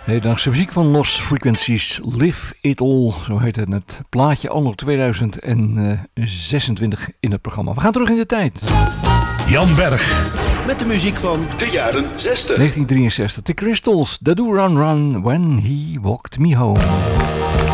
Hedendaagse muziek van Lost Frequencies, Live It All, zo heet het plaatje, anno 2026 in het programma. We gaan terug in de tijd. Jan Berg. Met de muziek van de jaren 60. 1963, The Crystals, The Do Run Run When He Walked Me Home.